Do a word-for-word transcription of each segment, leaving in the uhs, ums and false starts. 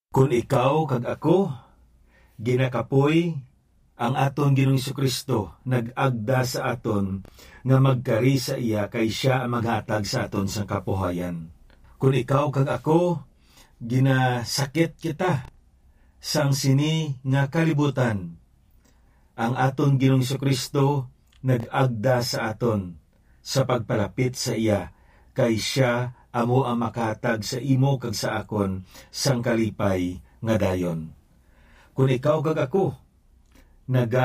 Kung ikaw kag ako, ginakapoy ang aton Ginoong Jesucristo, nag-agda sa aton nga magkari sa iya kay siya ang maghatag sa aton sang kapuhayan. Kung ikaw kag ako, ginasakit kita sang sini nga kalibutan, ang aton Ginoong Jesucristo nag-agda sa aton sa pagpalapit sa iya kay siya amo ang makahatag sa imo kag sa akon sang kalipay nga dayon. Kung ikaw kag ako, naga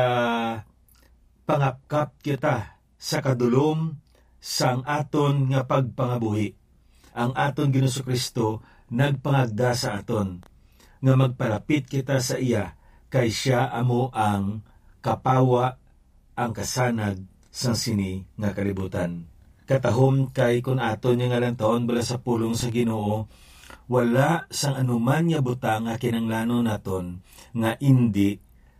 pangapkap kita sa kadulom sang aton nga pagpangabuhi. Ang aton Ginoong Jesucristo nagpangagda sa aton nga magpalapit kita sa iya kay siya amo ang kapawa, ang kasanag sang sini nga kalibutan. Katahom kay kun aton nga ngalantaon bala sa pulong sa Ginoo, wala sang anuman nga butang nga kinanglanon naton nga indi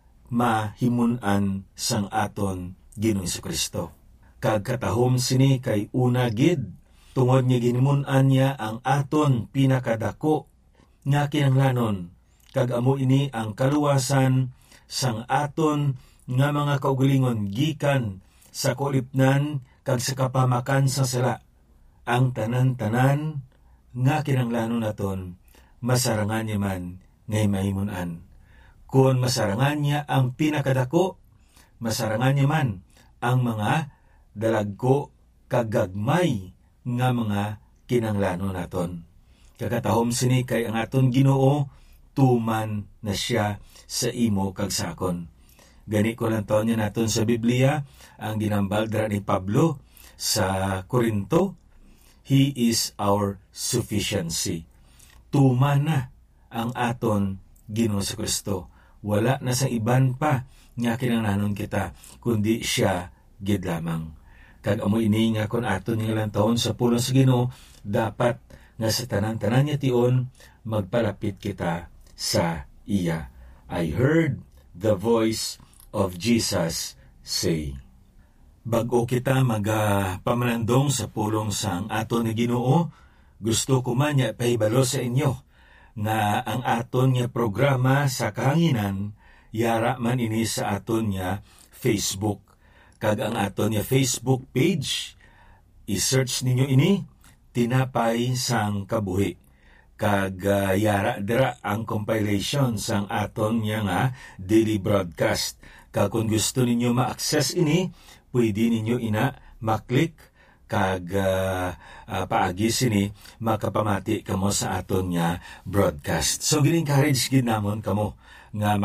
mahimunan sang aton Ginoong Jesucristo. Kag katahom sini kay una gid, tungod nga ginimunan niya ang aton pinakadako nga kinanglanon, kag amo ini ang kaluwasan sang aton nga mga kaugalingon gikan sa kulipnan kag sa kapamakan sa sala. Ang tanan-tanan nga kinanglanon naton, masarangan niya man ngay mahimunan. Kung masarangan niya ang pinakadako, masarangan niya man ang mga dalagko kagagmay nga mga kinanglanon naton. Kakatahom sini kay ang aton Ginoo, tuman na siya sa imo kag sakon. Gani ko lang taon niya naton sa Biblia, ang ginambal dira ni Pablo sa Korinto, He is our sufficiency. Tuman na ang aton Ginoong Jesucristo. Wala na sa iban pa nga kinanglanon kita, kundi siya gid lamang. Kag amo ini nga kun aton nga lang taon sa pulong sa Ginoo, dapat nga sa tanan-tanan niya tion magpalapit kita sa iya. I heard the voice of Jesus say. Bago kita magapamanandong sa pulong sang aton nga Ginoo, gusto ko man niya pahibalo sa inyo nga ang aton nga programa sa kahanginan yara man ini sa aton nga Facebook. Kag ang aton nga Facebook page, i-search ninyo ini, Tinapay sang Kabuhi. Kag uh, yara dira ang compilation sang aton nga nga daily broadcast. Kag kung gusto ninyo ma-access ini, pwede ninyo ina maklik kag uh, uh, paagi sini makapamati kamo sa aton nga broadcast. So gin-encourage gid namon kamo nga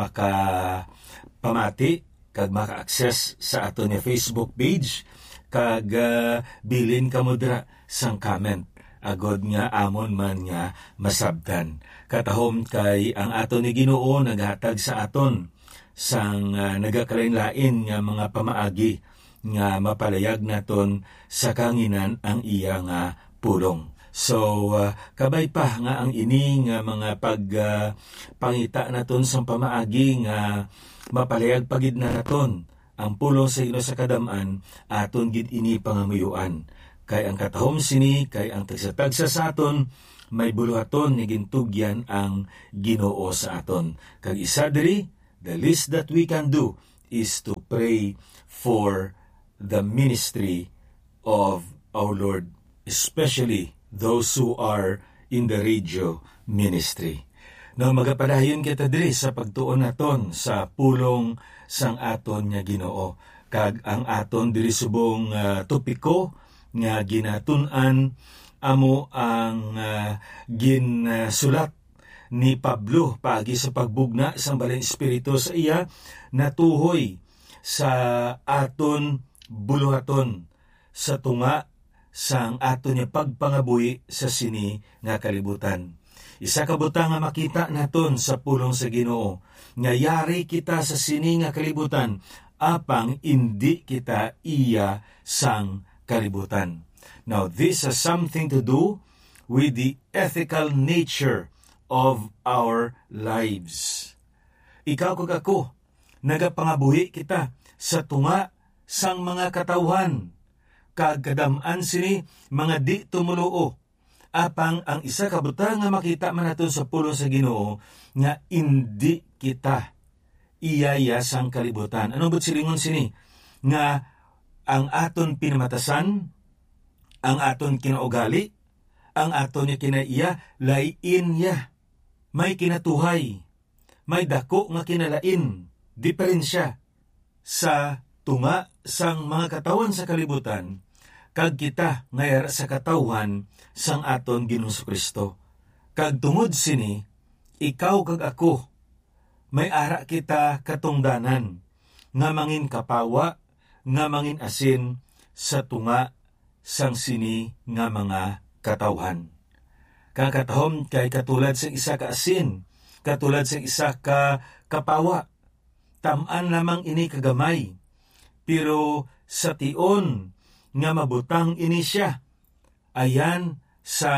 makapamati kag maka-access sa aton nga Facebook page, kag uh, bilin kamo dira sang comment agod nga amon man nga masabtan. Katahom kay ang aton ni Ginoo naghatag sa aton sang uh, nagakalain-lain nga mga pamaagi nga mapalayag naton sa kanginan ang iya nga pulong. So uh, kabay pa nga ang ini nga mga pag uh, pangita naton sang pamaagi nga mapalayag pagid na naton ang pulong sa Ginoo sa kadam-an, aton gid ini pangamuyuan. Kay ang katahom sini kay ang tagsatagsa sa aton may buluhaton ni gintugyan ang Ginoo sa aton. Kag isa diri, the least that we can do is to pray for the ministry of our Lord, especially those who are in the radio ministry. No, magapadayon kita diri sa pagtuon naton sa pulong sang aton nga Ginoo. Kag ang aton diri subong uh, topiko nga ginatun-an amo ang uh, ginsulat ni Pablo paagi sa pagbugna sang Balang Espiritu sa iya, natuhoy sa aton buluhaton sa tunga sang aton nga pagpangabuhi sa sini nga kalibutan. Isa ka butang nga makita naton sa pulong sa Ginoo, nga yari kita sa sini nga kalibutan, apang indi kita iya sang kalibutan. Now, this has something to do with the ethical nature of our lives. Ikaw kag ako, nagapangabuhi kita sa tunga sang mga katawhan, kag kadam-an sini mga di tumuluo, apang ang isa ka butang nga makita man naton sa pulong sa Ginoo nga indi kita iyaya sang kalibutan. Ano but silingon sini? Nga ang aton pinamatasan, ang aton kinaugali, ang aton niya kinaiya, lain niya. May kinatuhay, may dako nga kinalain, diferensya sa tunga sang mga katawan sa kalibutan, kag kita ngayar sa katawan sang aton Ginoong Kristo. Kag tungod sini, ikaw kag ako, may ara kita katungdanan, nga mangin kapawa, nga mangin asin, sa tunga sang sini nga mga katawan. Kakatahom kay katulad sa isa ka asin, katulad sa isa ka kapawa, tamaan lamang ini kagamay, pero sa tion nga mabutang ini siya, ayan sa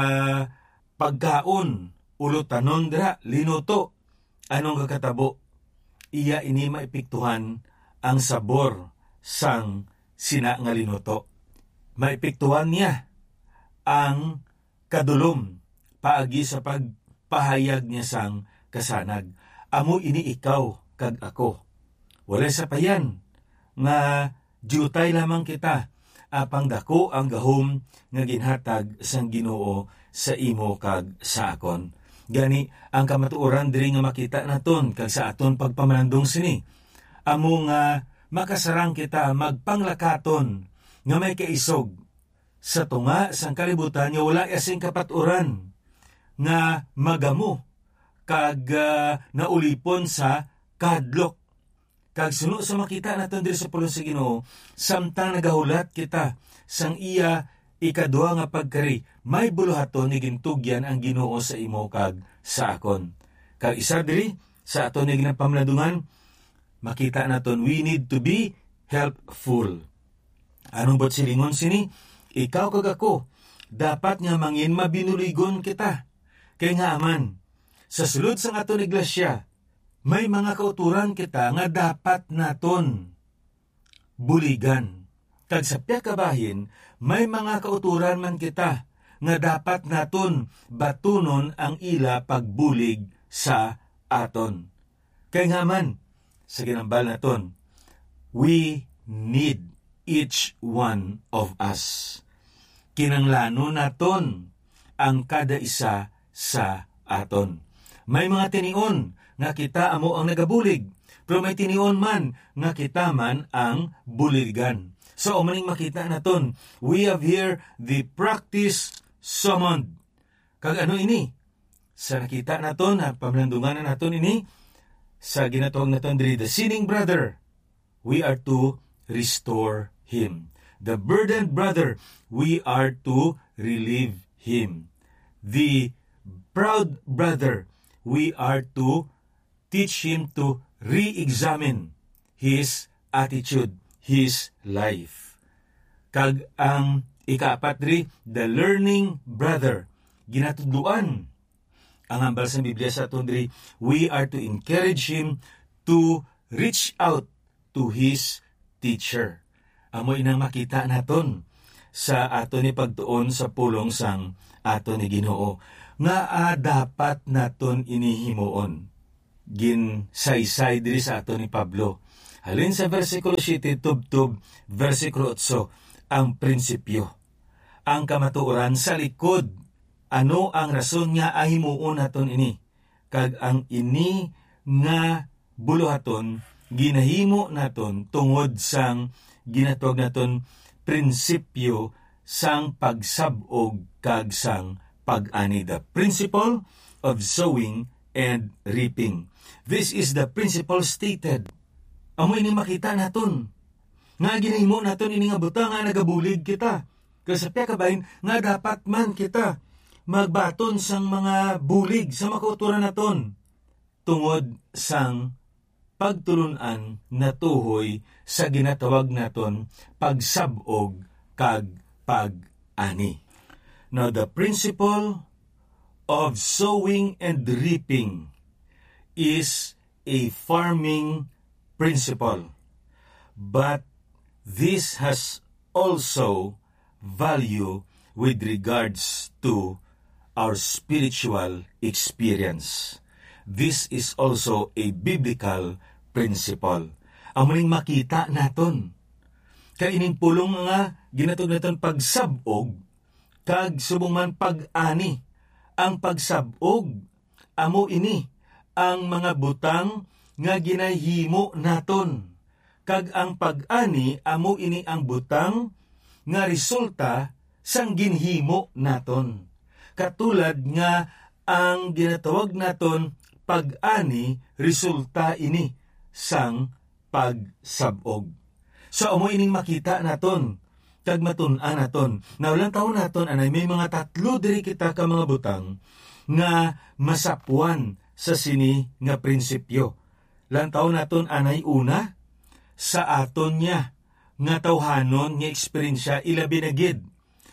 pagkaon, ulutanon dra, linuto, anong kakatabo, iya ini maipiktuhan ang sabor sang sina nga linuto. Maipiktuhan niya ang kadulom, paagi sa pagpahayag niya sang kasanag. Amo ini ikaw kag ako. Wala sa payan nga diutay lamang kita, apang dako ang gahom nga ginhatag sang Ginoo sa imo kag sa akon. Gani ang kamatuoran diri nga makita naton kag sa aton pagpamandong sini. Amo nga makasarang kita magpanglakaton nga may kaisog sa tunga sang kalibutan nga wala asing kapaturan nga magamo kag uh, naulipon sa kadlok. Kag suno sa makita naton diri sa pulong sa Ginoo, samtang nagahulat kita sang iya ikadua nga pagkari, may buluhaton ni gintugyan ang Ginoo sa imo kag sa akon. Kag isa diri sa aton ni ginapamladungan, makita naton we need to be helpful. Anong bot silingon sini? Ikaw kag ako, dapat nga mangin mabinuligon kita. Kay nga aman, sa sulod sang aton iglesia, may mga kauturan kita nga dapat naton buligan. Kag sa piyakabahin, may mga kauturan man kita nga dapat naton batunon ang ila pagbulig sa aton. Kay nga man, sa ginambal naton, we need each one of us. Kinanglano naton ang kada isa sa aton. May mga tinion nga kita amo ang nagabulig, pero may tinion man nga kita man ang buligan. So, umaning makita naton, we have here the practice summoned. Kag ano ini? Sa nakita naton, na pamlandungan na naton ini, sa ginatawag naton diri, the sinning brother, we are to restore him. The burdened brother, we are to relieve him. The proud brother, we are to teach him to re-examine his attitude, his life. Kag ang ikaapat diri, the learning brother, ginatudluan ang hambal sa Biblia sa aton diri, we are to encourage him to reach out to his teacher. Amo inang makita naton sa aton ni pagtuon sa pulong sang aton ni Ginoo nga ah, dapat naton inihimuon. Gin saysay diri sa aton ni Pablo. Halin sa versikulo siyete tubtub, versikulo otso, ang prinsipyo, ang kamatuoran sa likod. Ano ang rason nga ahimuon naton ini? Kag ang ini nga buluhaton ginahimo naton tungod sang ginatawag naton prinsipyo sang pagsabog kag sang pag-ani. The principle of sowing and reaping. This is the principle stated. Amo ini makita naton. Nga ginahimo naton ini nga butang nga nagabulig kita. Kasi kabahin nga dapat man kita magbaton sang mga bulig sa makauturan naton tungod sang pagtulunan na tuhoy sa ginatawag naton pagsabog kag pag-ani. Now, the principle of sowing and reaping is a farming principle, but this has also value with regards to our spiritual experience. This is also a biblical principle. Ang muling makita naton, kaining pulong nga ginatog naton pagsabog, kag subong man pag-ani. Ang pagsabog, amo ini, ang mga butang nga ginahimo naton. Kag ang pag-ani, amo ini ang butang nga resulta sang ginhimo naton. Katulad nga ang ginatawag naton pag-ani, resulta ini sang pagsabog. So, amo ining makita naton, kag matun-an naton. Na ulang taon naton, anay may mga tatlo diri kita ka mga butang nga masapuan sa sini nga prinsipyo. Lang taon naton, anay una, sa aton niya nga tawhanon nga eksperyensya ilabi na gid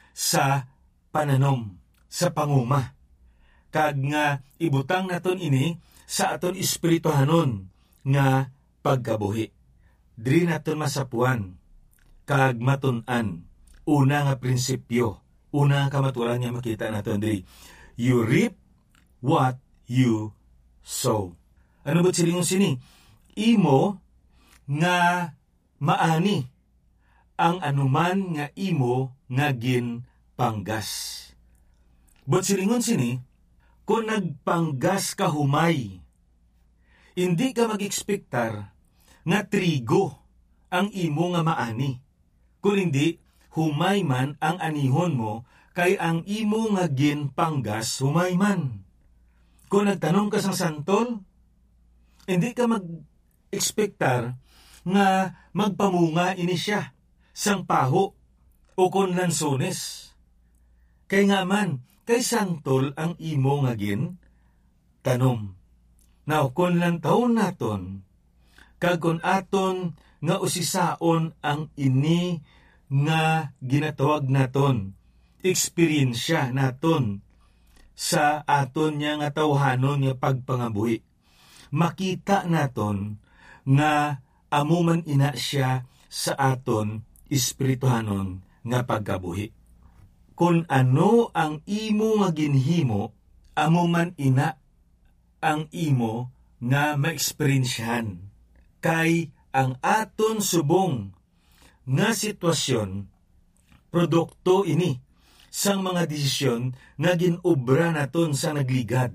sa pananom, sa panguma. Kag nga ibutang naton ini sa aton espirituhanon nga pagkabuhi. Diri naton masapuan kag matun-an. Una nga prinsipyo, una nga kamaturan nga makita naton diri. You reap what you sow. Ano ba silingon sini? Imo nga maani ang anuman nga imo nga ginpanggas. But silingon sini, kung nagpanggas ka humay, hindi ka mag-ekspektar nga trigo ang imo nga maani. Kung hindi, humay man ang anihon mo, kay ang imo nga ginpanggas humay man. Kung nagtanong ka sang santol, hindi ka mag-ekspektar nga magpamunga ini siya sang paho o kon lansones. Kay nga man, kay santol ang imo nga gin tanom. Now, kung lang taon naton, kag kung aton nga usisaon ang ini nga ginatawag naton, eksperyensya naton sa aton niya nga tawhanon nga pagpangabuhi. Makita naton nga amuman ina siya sa aton espirituhanon nga pagkabuhi. Kung ano ang imo nga ginhimo, amuman ina ang imo nga maeksperiensyahan. Kay ang aton subong nga sitwasyon, produkto ini sang mga desisyon nga ginobra naton sa nagligad.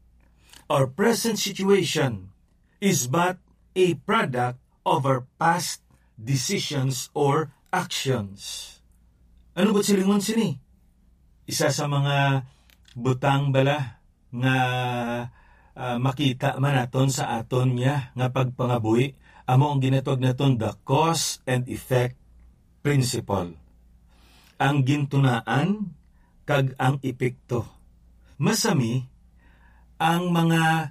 Our present situation is but a product of our past decisions or actions. Ano ba silingon sini? Isa sa mga butang bala nga uh, makita man naton sa aton niya nga pagpangabuhi, amo ang ginatawag naton the cause and effect principle. Ang gintunaan kag ang epekto. Masami ang mga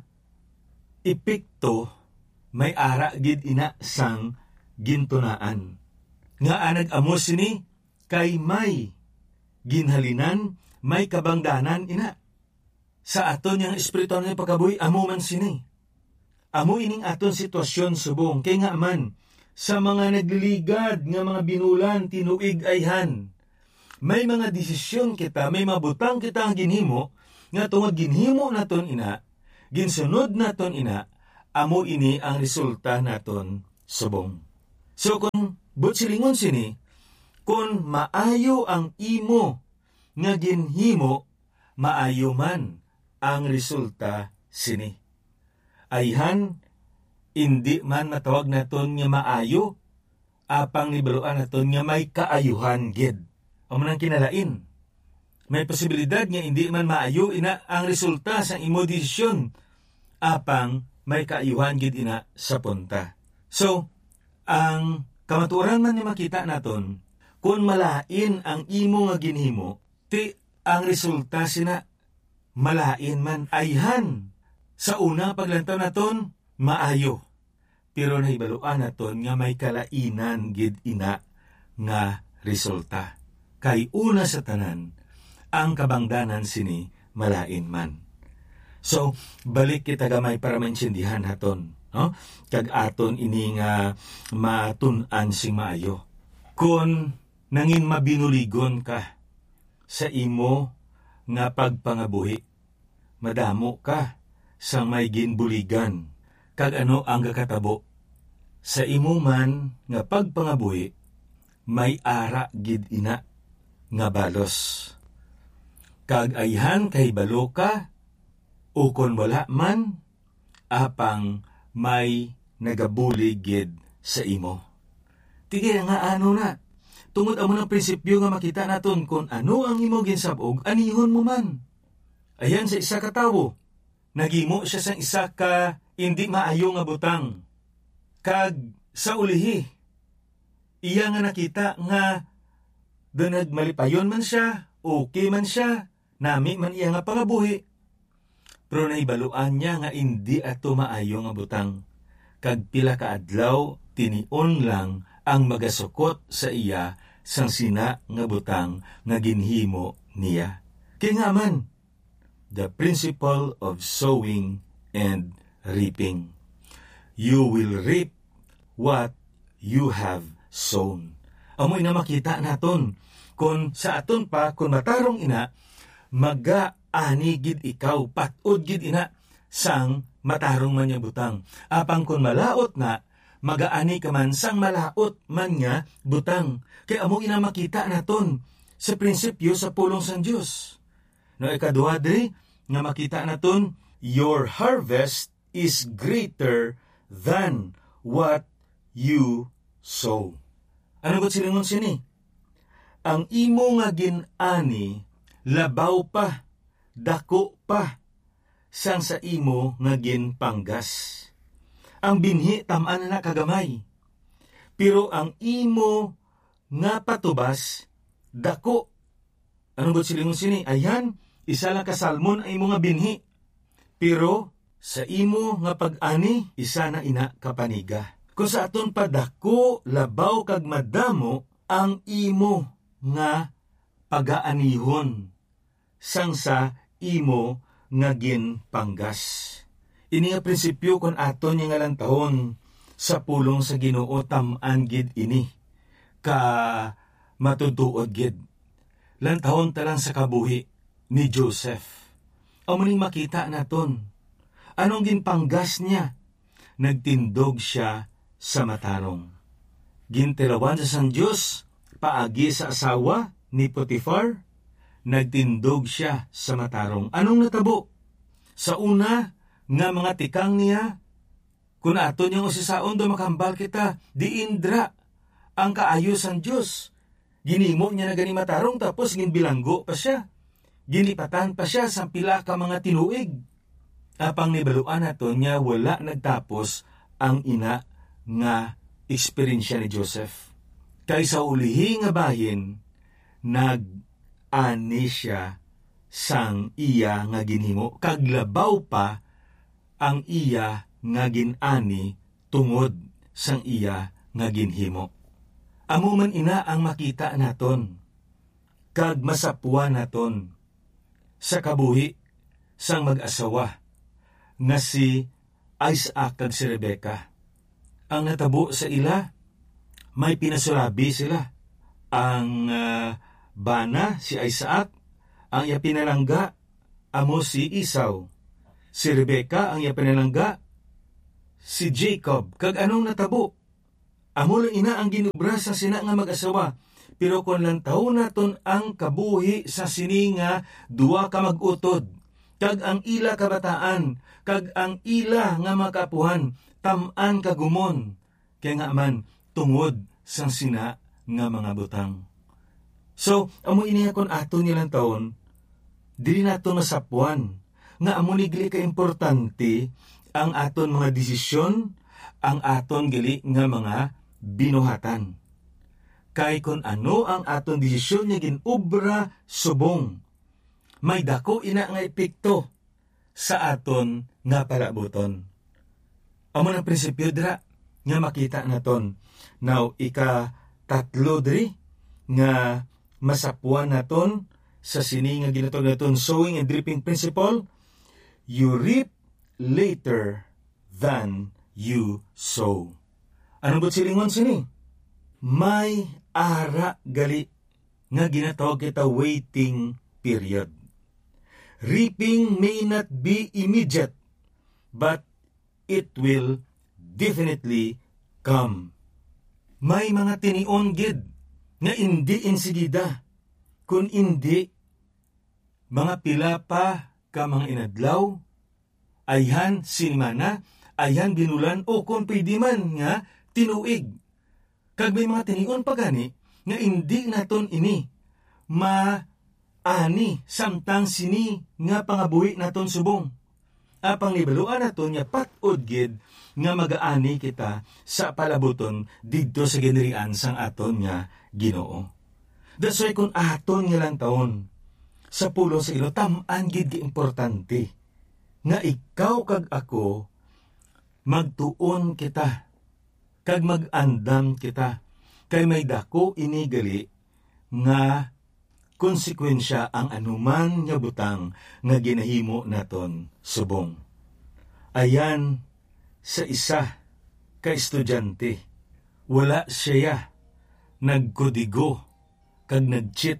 epekto may ara gid ina sang gintunaan. Nga anag amos ni kay may ginhalinan, may kabangdanan ina. Sa aton yang espiritu ng pagkabuhi, amo man sini. Amo ining aton sitwasyon subong, kay nga man, sa mga nagliligad nga mga binulan, tinuig ayhan. May mga desisyon kita, may mabutang kita ang ginhimo, nga tungod ginhimo naton ina, ginsunod naton ina, amo ini ang resulta naton subong. So kung butsilingon sini, kung maayo ang imo nga ginhimo, maayo man ang resulta sini. Ayhan, hindi man matawag naton nga maayo, apang nibaluan naton nga may kaayuhan gid. O manang kinalain. May posibilidad nga hindi man maayo ina ang resulta sa imo desisyon, apang may kaayuhan gid ina sa punta. So, ang kamaturan man ni makita naton, kung malain ang imo nga ginhimo, ti ang resulta sina malain man ayhan. Sa una paglantaw naton, maayo. Pero nahibaluan naton nga may kalainan gid ina nga resulta. Kay una sa tanan, ang kabangdanan sini malain man. So, balik kita gamay para maintindihan naton, no? Kag aton ini nga matun-an sing maayo. Kung nangin mabinuligon ka sa imo nga pagpangabuhi. Madamo ka sang may ginbuligan, kag ano ang kakatabo. Sa imo man nga pagpangabuhi, may ara gid ina nga balos. Kag ayhan kay balo ka, o kon wala man, apang may nagabulig gid sa imo. Tigay nga ano na, tungod amo ng prinsipyo nga makita naton kung ano ang imo ginsabog, anihon mo man. Ayan sa isa ka tawo, nagimo siya sa isa ka hindi maayo nga butang. Kag sa ulihi, iya nga nakita nga dunag malipayon man siya, okay man siya, nami man iya nga pangabuhi. Pero naibaluan niya nga hindi ato maayo nga butang. Kag pila ka adlaw, tinion lang ang magasukot sa iya sang sina nga butang nga ginhimo niya. Kaya nga man, the principle of sowing and reaping. You will reap what you have sown. Amoy na makita naton, kung sa aton pa, kung matarong ina, maga-ani gid ikaw, patod gid ina, sang matarong man niya butang. Apang kung malaot na, magaani ka man sang malaot man nga butang. Kaya amo ina makita naton sa prinsipyo sa pulong sang Dios. No ikaduha diri nga makita naton, your harvest is greater than what you sow. Ano ba silingon sini? Ang imo nga gin-ani labaw pa, dako pa sang sa imo nga ginpanggas. Ang binhi tam-an na kagamay. Pero ang imo nga patubas, dako. Anong ba silingon sini? Ayan, isa lang kasalmon ang imo nga binhi. Pero sa imo nga pag-ani, isa na ina kapaniga. Kung sa aton pa dako, labaw kag madamo, ang imo nga pag-aanihon sang sa imo nga ginpanggas. Ini nga prinsipyo kon aton nga lang tahon sa pulong sa Ginoo tam-an gid ini ka matutuod gid. Lan tahon talang sa kabuhi ni Joseph. Amo ning makita naton. Anong ginpanggas niya? Nagtindog siya sa matarong. Gintirawan sa San Diyos, paagi sa asawa ni Potifar, nagtindog siya sa matarong. Anong natabo? Sa una, nga mga tikang niya, kung ato niyang usisaon do makambal kita, di indra ang kaayos ang Diyos. Ginimo niya na gani matarong tapos ginbilanggo pa siya. Ginipatan pa siya sa pila ka mga tinuig. Apang nibaluan nato niya wala nagtapos ang ina nga eksperyensya ni Joseph. Kay sa ulihi nga bahin, nag-ani siya sang iya nga ginhimo. Kaglabaw pa ang iya nga ginani tungod sang iya nga ginhimo. Amo man ina ang makita naton, kag masapuan naton sa kabuhi sang mag-asawa nga si Isaac kag si Rebecca. Ang natabo sa ila, may pinasurabi sila. Ang uh, bana si Isaac, ang iya pinalangga, amo si Esau. Si Rebecca, ang iya pinalangga, si Jacob. Kag anong natabo? Amo lang ina ang ginubra sa sina nga mag-asawa. Pero kung lang taon naton ang kabuhi sa sininga, duwa ka mag-utod. Kag ang ila kabataan, kag ang ila nga makapuhan, tam-an kagumon. Kaya nga man, tungod sang sina nga mga butang. So, amo iniha kon ato nilang taon, dili nato masapuan, nga amo nigli ka importante ang aton mga desisyon, ang aton gali nga mga binuhatan. Kay kun ano ang aton desisyon nga ginubra subong, may dako ina nga epekto sa aton nga palabuton. Amo ng prinsipyo dira nga makita naton. Now, ika tatlo diri nga masapuan naton sa sini nga ginatawag naton sowing and reaping principle. You reap later than you sow. Ano ba silingon sini? May ara gali nga ginatawag kita waiting period. reaping may not be immediate, but it will definitely come. May mga tinion gid nga hindi insigida, kun hindi mga pila pa ka mga inadlaw, ayhan sinimana, ayhan binulan, o kung pwede man nga tinuig. Kag may mga tinion pa gani nga hindi naton ini maani samtang sini nga pangabuhi naton subong. Apang libaluan naton nga pat-od gid nga magaani kita sa palabuton didto sa ginirian sang aton nga Ginoo. That's why kung aton nga lang taon sa pulo sa ilo, tam-an gid gi importante nga ikaw kag ako magtuon kita kag mag-andam kita kay may dako inigali nga konsekwensya ang anuman nga butang nga ginahimo naton subong. Ayan sa isa ka estudyante, wala siya nagkodigo kag nag-cheat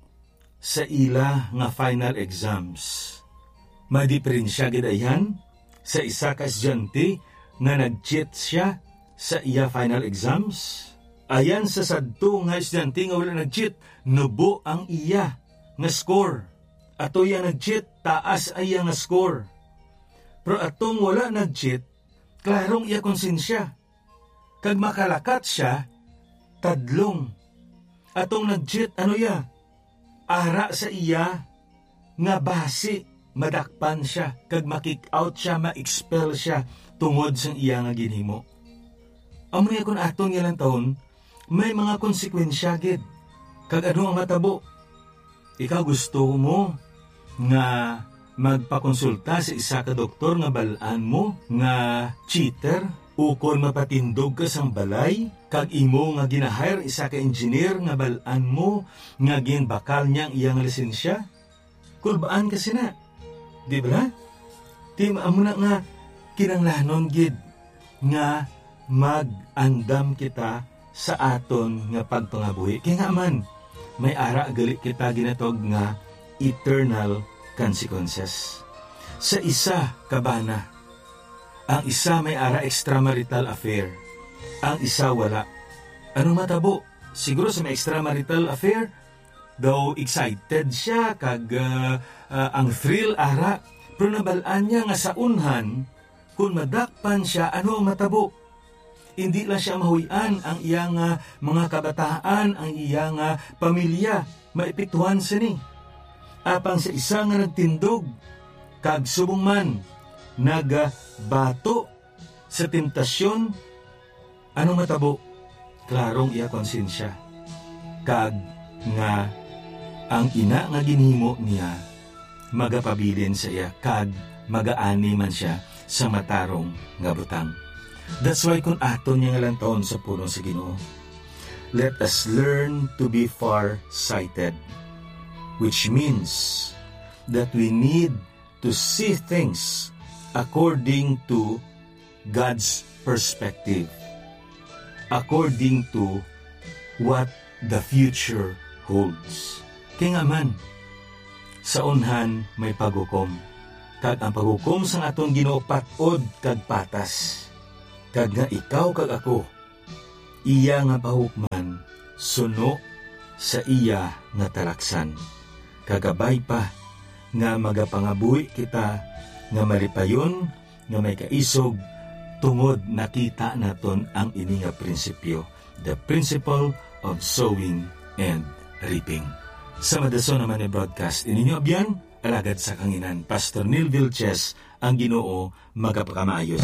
sa ila nga final exams. Madiperensya gid ayan sa isa ka estudyante nga nag-cheat siya sa iya final exams. Ayan sa sadto nga estudyante nga wala nag-cheat, nubo ang iya nga score. Ato iya nag-cheat, taas ay iya nga score. Pero atong wala nag-cheat, klarong iya konsensya. Kag makalakat siya, tadlong. Atong nag-cheat, ano iya? Ara sa iya nga basi, madakpan siya. Kag makick out siya, ma-expel siya tungod sa iya nga ginhimo. Amo niya kung atong ilang taon, may mga konsekwensya gid. Kag ano ang matabo? Ikaw gusto mo nga magpakonsulta sa isa ka doktor nga balaan mo nga cheater, ukon mapatindog ka sang balay, kag imo nga ginahire isa ka engineer nga balaan mo nga ginbakal niya ang iyang lisensya? Kulbaan kasi na, di ba? Di amo na nga kinanglanon gid nga mag-andam kita sa aton nga pagpangabuhi. Kaya nga man, may ara gali kita ginatog nga eternal consequences. Sa isa, kabana. Ang isa may ara extramarital affair. Ang isa wala. Ano matabo? Siguro sa may extramarital affair, daw excited siya, kag uh, uh, ang thrill ara. Pero nabalaan niya nga sa unhan, kung madakpan siya, ano ang matabo? Hindi lang siya mahuyan ang iyang uh, mga kabataan, ang iyang uh, pamilya, maipiktuhan sini. Apang sa isa nga nagtindog, kag subong man, nagabato sa tentasyon, anong matabo? Klarong iya konsensya. Kag nga, ang ina nga ginhimo niya, magapabilin sa iya, kag magaani man siya sa matarong nga butang. That's why kung aton niya nga lang taon sa puno sa Ginoo, let us learn to be far-sighted, which means that we need to see things according to God's perspective, according to what the future holds. Kaya nga man, sa unhan may paghukom, kag ang paghukom sa aton Ginoo pat-od kag patas. Kag nga ikaw kag ako, iya nga pahukman, suno sa iya nga talaksan. Kagabay pa, nga magapangabuhi kita, nga malipayon, nga may kaisog, tungod nakita naton ang ini nga prinsipyo, the principle of sowing and reaping. Sa madason naman ni broadcast, ininyo abyan, alagad sa kanginan, Pastor Neil Vilches, ang Ginoo magapakamaayos.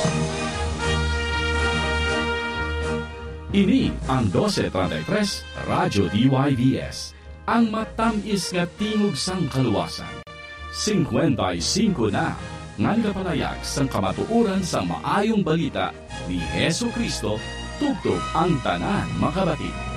Ini ang twelve thirty-three Radyo D Y V S, ang matamis nga tingog sang kaluwasan. fifty-five na, ngan kapalayag sang kamatuuran sa maayong balita ni Hesu Kristo, tugtog ang tanan makabati.